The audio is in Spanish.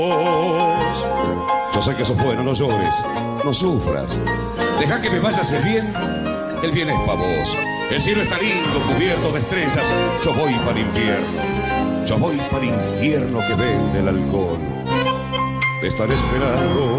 Yo sé que sos bueno, no llores, no sufras. Deja que me vayas el bien es para vos. El cielo está lindo, cubierto de estrellas. Yo voy para el infierno. Yo voy para el infierno que vende el alcohol. Te estaré esperando